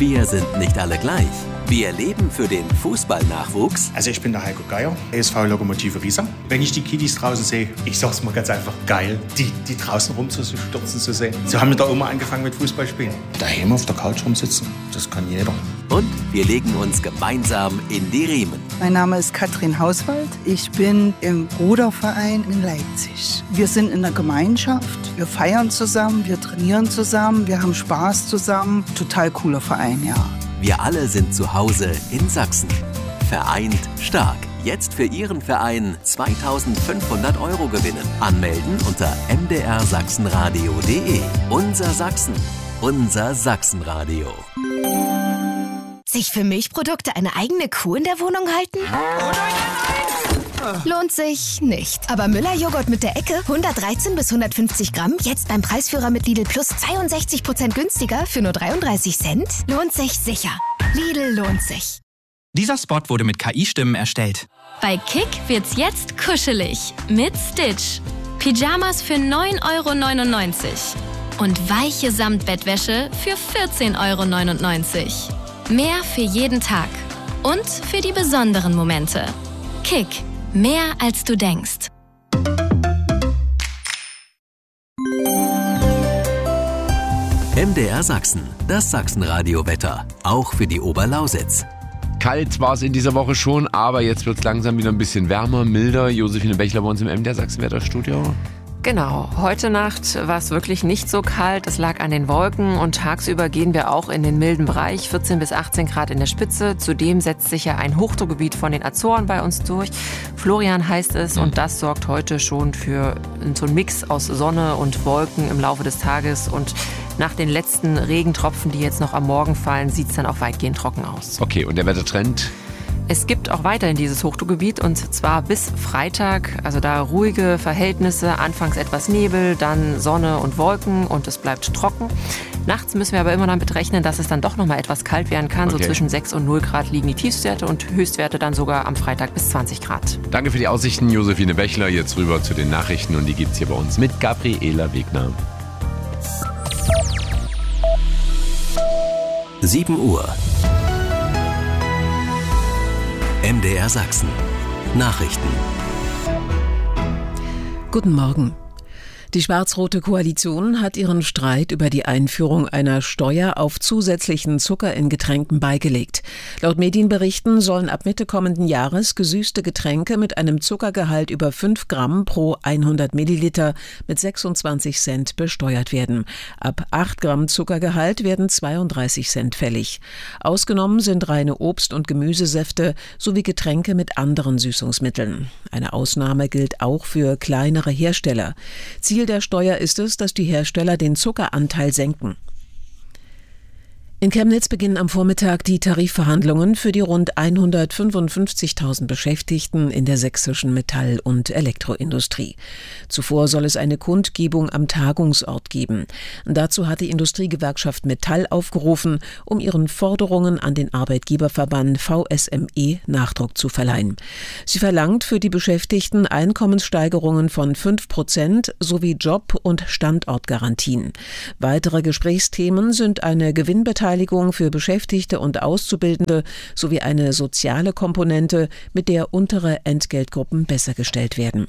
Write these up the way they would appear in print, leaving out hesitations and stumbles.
Wir sind nicht alle gleich. Wir leben für den Fußballnachwuchs. Also ich bin der Heiko Geier, ESV Lokomotive Riesa. Wenn ich die Kiddies draußen sehe, ich sag's mal ganz einfach, geil, die draußen rumzustürzen zu sehen. So haben wir da immer angefangen mit Fußballspielen. Daheim auf der Couch rumsitzen, das kann jeder. Und wir legen uns gemeinsam in die Riemen. Mein Name ist Katrin Hauswald. Ich bin im Ruderverein in Leipzig. Wir sind in der Gemeinschaft, wir feiern zusammen, wir trainieren zusammen, wir haben Spaß zusammen. Total cooler Verein, ja. Wir alle sind zu Hause in Sachsen. Vereint stark. Jetzt für Ihren Verein 2.500 € gewinnen. Anmelden unter mdrsachsenradio.de. Unser Sachsen. Unser Sachsenradio. Sich für Milchprodukte eine eigene Kuh in der Wohnung halten? Lohnt sich nicht. Aber Müller-Joghurt mit der Ecke, 113 bis 150 Gramm, jetzt beim Preisführer mit Lidl Plus 62% günstiger für nur 33 Cent? Lohnt sich sicher. Lidl lohnt sich. Dieser Spot wurde mit KI-Stimmen erstellt. Bei Kick wird's jetzt kuschelig mit Stitch. Pyjamas für 9,99 € und weiche Samtbettwäsche für 14,99 €. Mehr für jeden Tag und für die besonderen Momente. Kick. Mehr als du denkst. MDR Sachsen, das Sachsenradio-Wetter, auch für die Oberlausitz. Kalt war es in dieser Woche schon, aber jetzt wird es langsam wieder ein bisschen wärmer, milder. Josephine Bechler bei uns im MDR Sachsen-Wetterstudio. Genau, heute Nacht war es wirklich nicht so kalt, es lag an den Wolken und tagsüber gehen wir auch in den milden Bereich, 14 bis 18 Grad in der Spitze. Zudem setzt sich ja ein Hochdruckgebiet von den Azoren bei uns durch. Florian heißt es und das sorgt heute schon für so einen Mix aus Sonne und Wolken im Laufe des Tages und nach den letzten Regentropfen, die jetzt noch am Morgen fallen, sieht es dann auch weitgehend trocken aus. Okay, und der Wettertrend? Es gibt auch weiterhin dieses Hochdruckgebiet und zwar bis Freitag, also da ruhige Verhältnisse, anfangs etwas Nebel, dann Sonne und Wolken und es bleibt trocken. Nachts müssen wir aber immer damit rechnen, dass es dann doch nochmal etwas kalt werden kann. Okay. So zwischen 6 und 0 Grad liegen die Tiefstwerte und Höchstwerte dann sogar am Freitag bis 20 Grad. Danke für die Aussichten, Josephine Bechler. Jetzt rüber zu den Nachrichten und die gibt's hier bei uns mit Gabriela Wegner. 7 Uhr. MDR Sachsen. Nachrichten. Guten Morgen. Die schwarz-rote Koalition hat ihren Streit über die Einführung einer Steuer auf zusätzlichen Zucker in Getränken beigelegt. Laut Medienberichten sollen ab Mitte kommenden Jahres gesüßte Getränke mit einem Zuckergehalt über 5 Gramm pro 100 Milliliter mit 26 Cent besteuert werden. Ab 8 Gramm Zuckergehalt werden 32 Cent fällig. Ausgenommen sind reine Obst- und Gemüsesäfte sowie Getränke mit anderen Süßungsmitteln. Eine Ausnahme gilt auch für kleinere Hersteller. Ziel der Steuer ist es, dass die Hersteller den Zuckeranteil senken. In Chemnitz beginnen am Vormittag die Tarifverhandlungen für die rund 155.000 Beschäftigten in der sächsischen Metall- und Elektroindustrie. Zuvor soll es eine Kundgebung am Tagungsort geben. Dazu hat die Industriegewerkschaft Metall aufgerufen, um ihren Forderungen an den Arbeitgeberverband VSME Nachdruck zu verleihen. Sie verlangt für die Beschäftigten Einkommenssteigerungen von 5% sowie Job- und Standortgarantien. Weitere Gesprächsthemen sind eine Gewinnbeteiligung für Beschäftigte und Auszubildende sowie eine soziale Komponente, mit der untere Entgeltgruppen besser gestellt werden.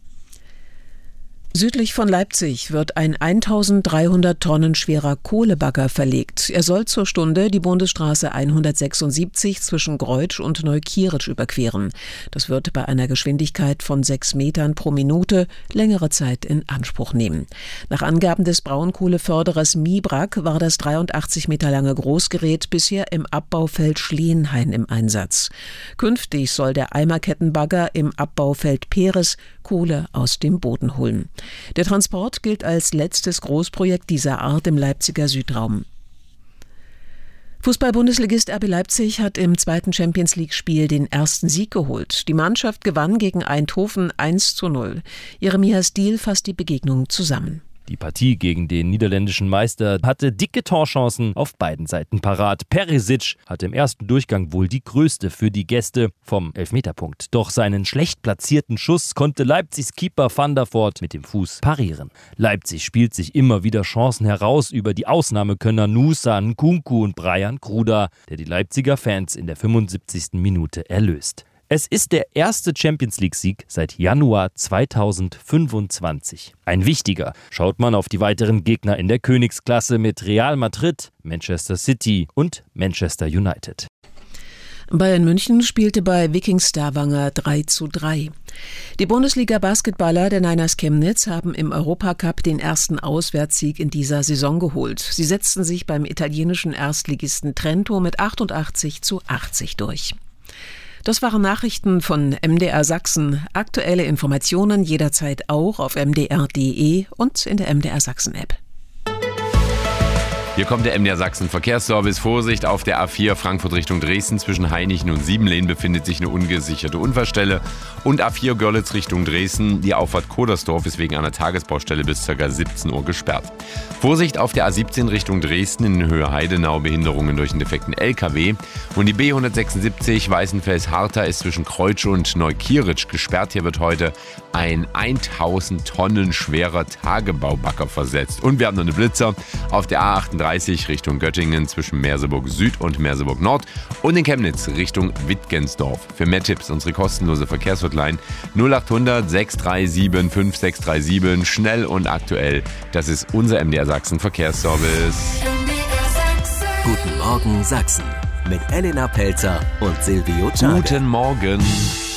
Südlich von Leipzig wird ein 1300 Tonnen schwerer Kohlebagger verlegt. Er soll zur Stunde die Bundesstraße 176 zwischen Greutsch und Neukirch überqueren. Das wird bei einer Geschwindigkeit von 6 Metern pro Minute längere Zeit in Anspruch nehmen. Nach Angaben des Braunkohleförderers MIBRAG war das 83 Meter lange Großgerät bisher im Abbaufeld Schleenhain im Einsatz. Künftig soll der Eimerkettenbagger im Abbaufeld Peres Kohle aus dem Boden holen. Der Transport gilt als letztes Großprojekt dieser Art im Leipziger Südraum. Fußball-Bundesligist RB Leipzig hat im zweiten Champions-League-Spiel den ersten Sieg geholt. Die Mannschaft gewann gegen Eindhoven 1:0. Jeremias Diehl fasst die Begegnung zusammen. Die Partie gegen den niederländischen Meister hatte dicke Torchancen auf beiden Seiten parat. Perisic hatte im ersten Durchgang wohl die größte für die Gäste vom Elfmeterpunkt. Doch seinen schlecht platzierten Schuss konnte Leipzigs Keeper Van der Voort mit dem Fuß parieren. Leipzig spielt sich immer wieder Chancen heraus über die Ausnahmekönner Nusa, Nkunku und Brian Kruder, der die Leipziger Fans in der 75. Minute erlöst. Es ist der erste Champions-League-Sieg seit Januar 2025. Ein wichtiger. Schaut man auf die weiteren Gegner in der Königsklasse mit Real Madrid, Manchester City und Manchester United. Bayern München spielte bei Wiking Stavanger 3:3. Die Bundesliga-Basketballer der Niners Chemnitz haben im Europacup den ersten Auswärtssieg in dieser Saison geholt. Sie setzten sich beim italienischen Erstligisten Trento mit 88:80 durch. Das waren Nachrichten von MDR Sachsen. Aktuelle Informationen jederzeit auch auf mdr.de und in der MDR Sachsen App. Hier kommt der MDR Sachsen Verkehrsservice. Vorsicht auf der A4 Frankfurt Richtung Dresden. Zwischen Hainichen und Siebenlehn befindet sich eine ungesicherte Unfallstelle. Und A4 Görlitz Richtung Dresden. Die Auffahrt Kodersdorf ist wegen einer Tagesbaustelle bis ca. 17 Uhr gesperrt. Vorsicht auf der A17 Richtung Dresden in Höhe Heidenau. Behinderungen durch einen defekten LKW. Und die B176 Weißenfels-Harter ist zwischen Kreutsch und Neukieritsch gesperrt. Hier wird heute ein 1000 Tonnen schwerer Tagebaubagger versetzt. Und wir haben noch eine Blitzer auf der A38 Richtung Göttingen zwischen Merseburg Süd und Merseburg Nord und in Chemnitz Richtung Wittgensdorf. Für mehr Tipps unsere kostenlose Verkehrshotline 0800 637 5637. Schnell und aktuell. Das ist unser MDR Sachsen Verkehrsservice. Guten Morgen Sachsen mit Elena Pelzer und Silvio Czade. Guten Morgen.